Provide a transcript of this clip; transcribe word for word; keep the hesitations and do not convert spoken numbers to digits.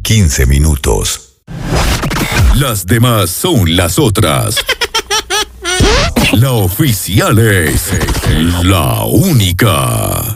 quince minutos. Las demás son las otras. La oficial es la única.